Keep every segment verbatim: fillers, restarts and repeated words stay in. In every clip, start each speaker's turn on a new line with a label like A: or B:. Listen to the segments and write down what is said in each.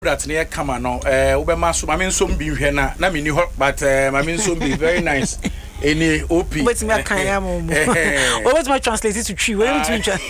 A: That's near come on no eh obema so mame nso mbi hwe na na me ni ho but eh mame nso mbi very nice any op
B: wait me kan ya mo what my translate it to tree wait me to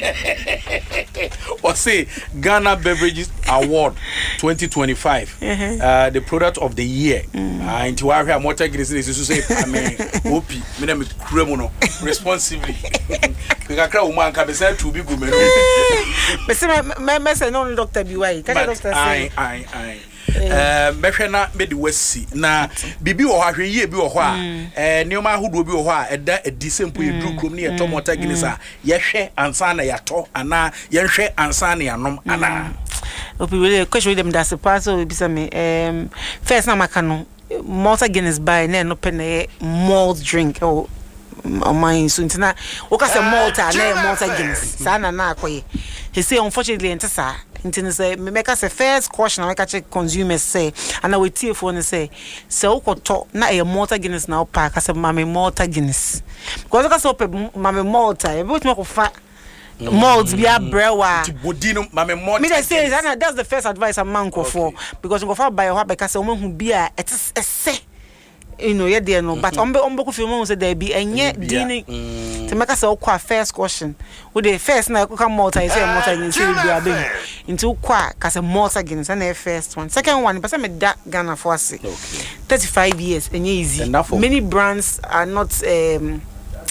A: or say Ghana Beverages Award twenty twenty-five uh the product of the year ah into wa hwe amota Guinness is so say I mean op me na me kura mu no responsibly kakra wo man ka be say to be go me no
B: me say me me say no doctor be why can doctor say
A: ai ai ai eh mehwe na me de wasi na bibi wo ha hwe ye bi wo ho a eh neoma ahodo bi wo ho a eda edi sempo ye dru krom ne ye tomota Guinness a ye hwe ansa na ya to ana ye hwe ansa na ya nom ana
B: opi we question them that pass so be say me um first na maka no Malta Guinness buy na no pe na malt drink oh my so ntina wo ka say Malta na Malta Guinness sa na na akoye he say unfortunately ntisa ntina say me make us first caution make check consumers say and we tie for no say so ukoto na e Malta Guinness na pack as mama Malta Guinness because ka say mama Malta e bit me ko fa malt be a brewa
A: bodino mama Malta
B: me say that's the first advice a man go for because go for buy ho because say woman hu bia it is say you know yeah there no but on be on be film say there be enye dini to make us all first question with the first na come Malta say Malta Guinness say be abem into kwa ka say Malta Guinness na first one second one person me that Ghana for say thirty-five years enye easy many brands are not um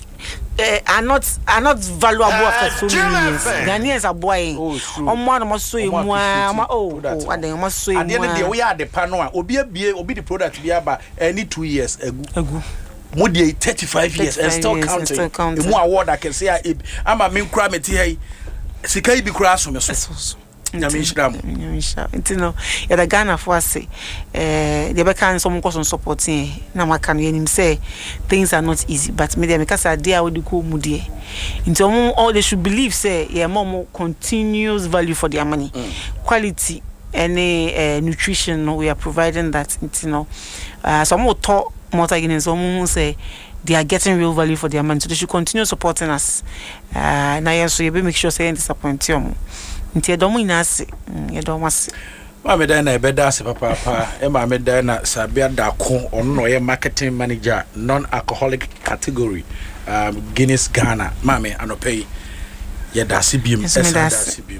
B: Uh, are not are not valuable uh, after so many years. Ghanaians are buying. On one must so mu oh oh and then must so mu. And then
A: the we are the panel obi bie obi the product be about any two years ago. Ago. Mo dey thirty-five years and still counting. The more award I can say ama me nkura me ti hey. Sika bi kura so me so. Nyamisha
B: nyamisha ntino ya da Ghana for say eh they be kan some cause on supporting na maka no yanim say things are not easy but me dey make say dey we dey ko mu dey into all they should believe say yeah more continuous value for their money mm. quality any uh, nutrition no, we are providing that ntino uh some more talk Malta Guinness some say they are getting real value for their money so they should continue supporting us uh na yes so you be make sure say disappoint you nti do mu inase ye do mase
A: ma me dan na ebeda ase papa papa e ma me dan na Sabia Dako ono no ye marketing manager non alcoholic category um Guinness Ghana ma me anopay ye da se biem esa da se biem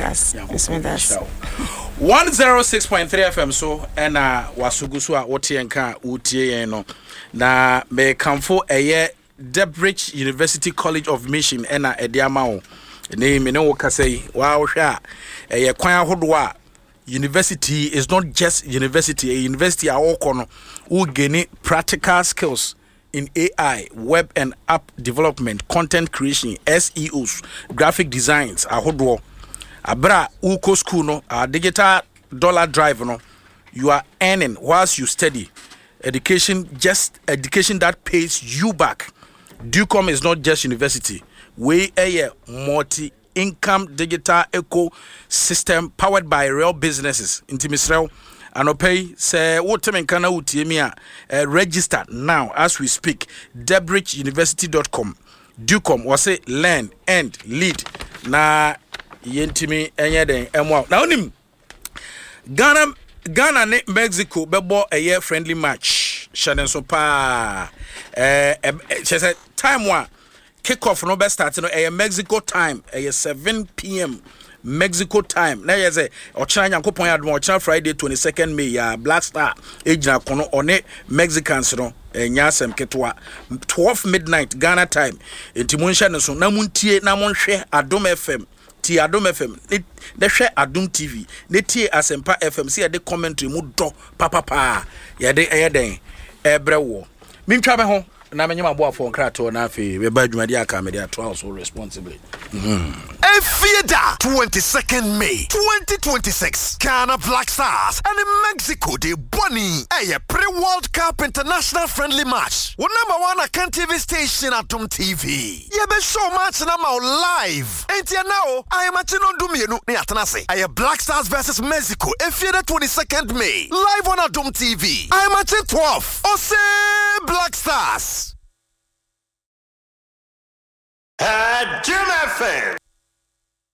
A: one oh six point three F M so and uh wasugusu a wote enka utie yen no na me kamfo eye Debridge University College of Mission ena ediama wo ne me ne wo kasai wa wo hwa eh kwan ahodo a university is not just university a university a wo kono wo geni practical skills in A I, web and app development, content creation, S E Os, graphic designs ahodo abra wo ko school no a digital dollar drive no you are earning whilst you study education just education that pays you back. Ducom is not just university. We a multi income digital ecosystem powered by real businesses. Intimisrel anopay say what time kana utiemia register now as we speak. debridge university dot com. Ducom was say learn and lead na yentimi enye den emwa. Na onim Ghana Ghana ne Mexico bebo a year friendly match. Shaden so pa eh she said time one kick off no best start no a Mexico time a seven p.m. Mexico time na ye say ochira nyankopon adom ochira Friday twenty-second May ya Black Star ejina kono one Mexicans no enya asem ketwa twelve midnight Ghana time enti monhye ne so na muntie na monhwe Adom F M ti Adom F M ne hwe Adom T V ne tie Asempa F M see de commentary mu do papa pa ye de eyeden ebrewo mintwa me ho na menye maboafo nkrato na afi we ba dwumadi aka me dey to so responsibly
C: mhm Efieda twenty-second May twenty twenty-six Ghana Black Stars and Mexico de Bonnie a pre-World Cup international friendly match one number one at T V station Adom T V ye be show match na ma live enti now I am at no do me no na atena se a Black Stars versus Mexico Efieda twenty-second May live on Adom T V I am at twelve Ose Black Stars at Jim F M.